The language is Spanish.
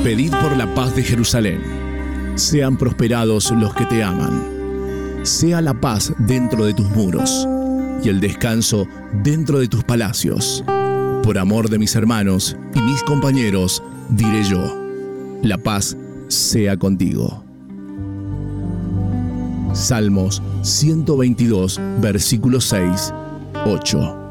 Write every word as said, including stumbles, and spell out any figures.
Pedid por la paz de Jerusalén. Sean prosperados los que te aman. Sea la paz dentro de tus muros y el descanso dentro de tus palacios. Por amor de mis hermanos y mis compañeros, diré yo, la paz sea contigo. Salmos ciento veintidós, versículos seis, ocho.